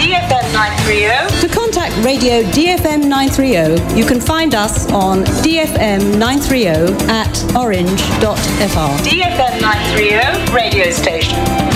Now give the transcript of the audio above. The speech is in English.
DFM 930. To contact Radio DFM 930, you can find us on DFM 930 at orange.fr. DFM 930 radio station.